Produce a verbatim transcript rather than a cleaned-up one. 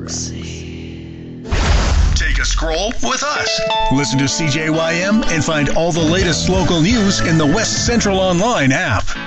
Take a scroll with us. Listen to C J Y M and find all the latest local news in the West Central Online app.